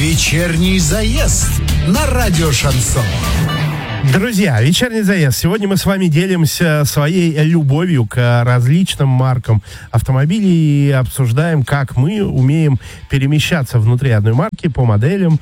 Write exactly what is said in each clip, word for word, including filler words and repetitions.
Вечерний заезд на радио Шансон. Друзья, вечерний заезд. Сегодня мы с вами делимся своей любовью к различным маркам автомобилей и обсуждаем, как мы умеем перемещаться внутри одной марки по моделям,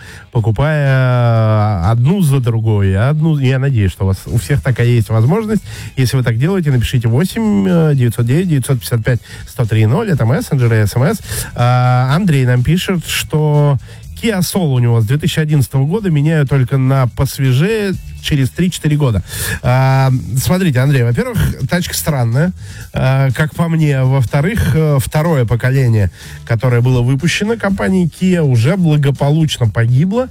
покупая одну за другой. Одну, я надеюсь, что у вас у всех такая есть возможность. Если вы так делаете, напишите восемь девятьсот девять девятьсот пятьдесят пять сто три ноль. Это мессенджеры, смс. Андрей нам пишет, что Kia Soul у него с две тысячи одиннадцатого года, меняю только на посвежее через три-четыре года. А, смотрите, Андрей, во-первых, тачка странная, а, как по мне. Во-вторых, второе поколение, которое было выпущено компанией Kia, уже благополучно погибло,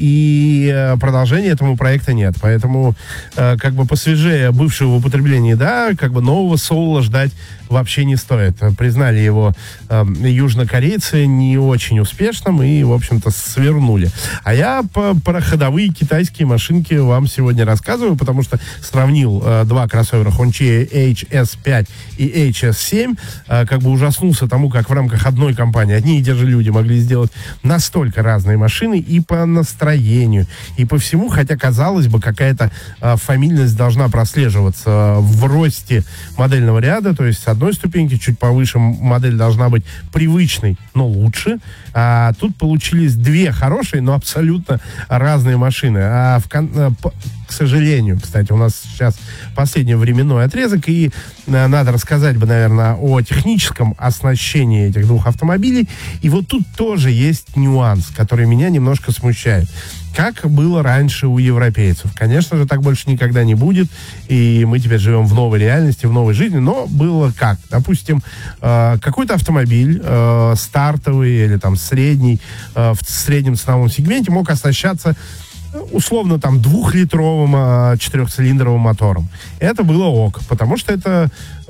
и продолжения этому проекта нет. Поэтому, а, как бы посвежее бывшего в употреблении, да, как бы нового Soul ждать вообще не стоит. Признали его а, южнокорейцы не очень успешным и, в общем-то, свернули. А я по, про ходовые китайские машинки вам сегодня сегодня рассказываю, потому что сравнил э, два кроссовера Hongqi эйч эс пять и эйч эс семь, э, как бы ужаснулся тому, как в рамках одной компании одни и те же люди могли сделать настолько разные машины и по настроению, и по всему, хотя, казалось бы, какая-то э, фамильность должна прослеживаться э, в росте модельного ряда, то есть с одной ступеньки чуть повыше модель должна быть привычной, но лучше, а тут получились две хорошие, но абсолютно разные машины. А в кон- к сожалению, кстати, у нас сейчас последний временной отрезок, и э, надо рассказать бы, наверное, о техническом оснащении этих двух автомобилей. И вот тут тоже есть нюанс, который меня немножко смущает. Как было раньше у европейцев. Конечно же, так больше никогда не будет, и мы теперь живем в новой реальности, в новой жизни, но было как? Допустим, э, какой-то автомобиль э, стартовый или там средний, э, в среднем ценовом сегменте мог оснащаться условно там двухлитровым э, четырехцилиндровым мотором. Это было ок, потому что это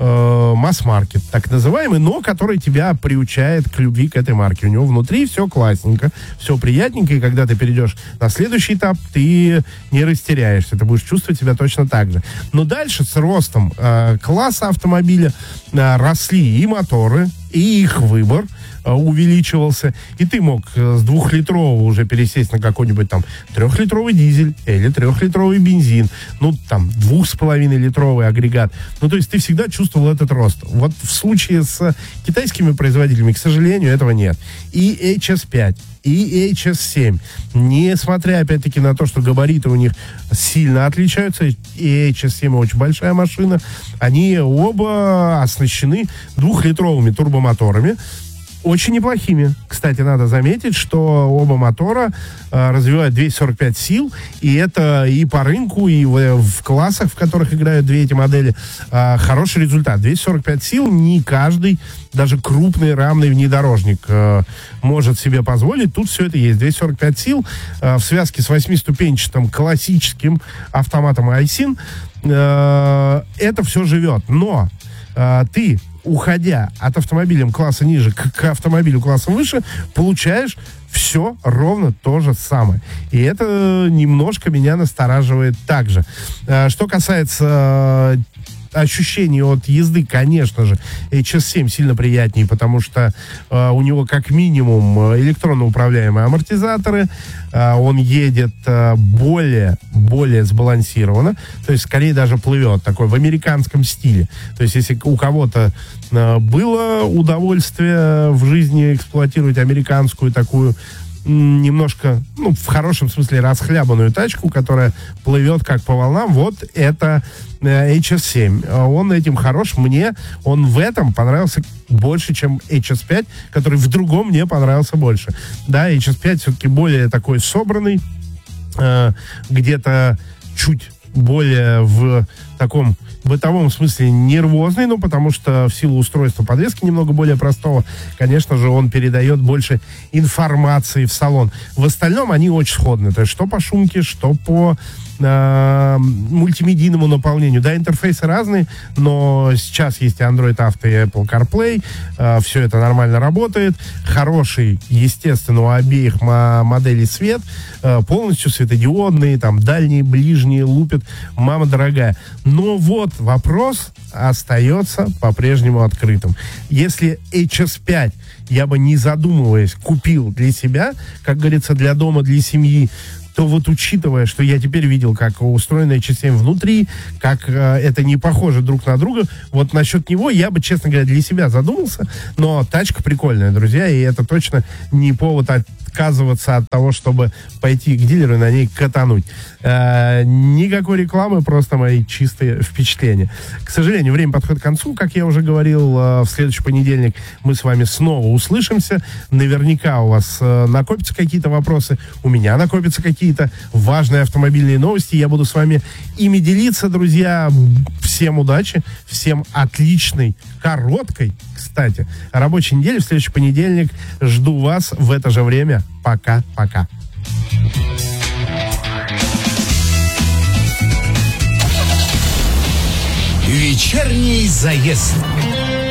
э, масс-маркет, так называемый, но который тебя приучает к любви к этой марке. У него внутри все классненько, все приятненько, и когда ты перейдешь на следующий этап, ты не растеряешься, ты будешь чувствовать себя точно так же. Но дальше с ростом э, класса автомобиля э, росли и моторы, и их выбор увеличивался, и ты мог с двухлитрового уже пересесть на какой-нибудь там трехлитровый дизель или трехлитровый бензин, ну там двух с половиной литровый агрегат. Ну то есть ты всегда чувствовал этот рост. Вот в случае с китайскими производителями, к сожалению, этого нет. И эйч эс пять, и эйч эс семь, несмотря опять-таки на то, что габариты у них сильно отличаются, и эйч эс семь очень большая машина, они оба оснащены двухлитровыми турбомоторами, очень неплохими. Кстати, надо заметить, что оба мотора э, развивают двести сорок пять сил, и это и по рынку, и в, в классах, в которых играют две эти модели, э, хороший результат. двести сорок пять сил не каждый, даже крупный рамный внедорожник э, может себе позволить. Тут все это есть. двести сорок пять сил э, в связке с восьмиступенчатым классическим автоматом Айсин. Э, это все живет. Но э, ты, уходя от автомобиля класса ниже к, к автомобилю класса выше, получаешь все ровно то же самое. И это немножко меня настораживает также. Что касается ощущений от езды, конечно же, эйч эс семь сильно приятнее, потому что э, у него как минимум электронно управляемые амортизаторы, э, он едет э, более, более сбалансированно, то есть скорее даже плывет, такой в американском стиле. То есть если у кого-то э, было удовольствие в жизни эксплуатировать американскую такую немножко, ну, в хорошем смысле, расхлябанную тачку, которая плывет как по волнам, вот это эйч эс семь. Он этим хорош. Мне он в этом понравился больше, чем эйч эс пять, который в другом мне понравился больше. Да, эйч эс пять все-таки более такой собранный, э, где-то чуть более в таком бытовом смысле нервозный, ну, потому что в силу устройства подвески немного более простого, конечно же, он передает больше информации в салон. В остальном они очень сходны. То есть что по шумке, что по э, мультимедийному наполнению. Да, интерфейсы разные, но сейчас есть и Android Auto, и Apple CarPlay. Э, все это нормально работает. Хороший, естественно, у обеих м- моделей свет. Э, полностью светодиодные, там, дальние, ближние, лупят. Мама дорогая. Но вот вопрос остается по-прежнему открытым. Если эйч эс пять я бы, не задумываясь, купил для себя, как говорится, для дома, для семьи, то вот учитывая, что я теперь видел, как устроена эйч эс семь внутри, как э, это не похоже друг на друга, вот насчет него я бы, честно говоря, для себя задумался, но тачка прикольная, друзья, и это точно не повод отказываться от того, чтобы пойти к дилеру и на ней катануть. Э, никакой рекламы, просто мои чистые впечатления. К сожалению, время подходит к концу, как я уже говорил, э, в следующий понедельник мы с вами снова услышимся. Наверняка у вас э, накопятся какие-то вопросы, у меня накопятся какие-то какие-то важные автомобильные новости. Я буду с вами ими делиться, друзья. Всем удачи, всем отличной, короткой, кстати, рабочей недели. В следующий понедельник жду вас в это же время. Пока-пока. Вечерний заезд.